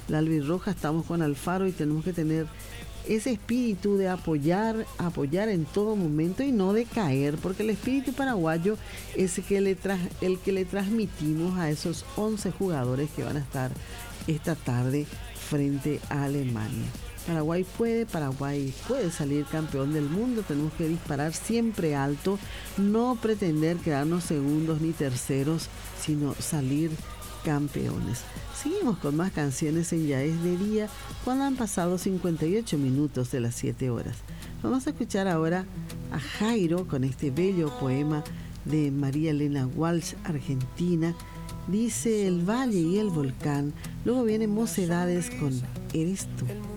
la albirroja estamos con Alfaro y tenemos que tener ese espíritu de apoyar en todo momento y no de caer, porque el espíritu paraguayo es el que le transmitimos a esos 11 jugadores que van a estar esta tarde frente a Alemania. Paraguay puede salir campeón del mundo. Tenemos que disparar siempre alto, no pretender quedarnos segundos ni terceros, sino salir campeones. Seguimos con más canciones en Ya es de Día, cuando han pasado 58 minutos de las 7 horas. Vamos a escuchar ahora a Jairo con este bello poema de María Elena Walsh, argentina. Dice: el valle y el volcán. Luego viene Mocedades con Eres tú.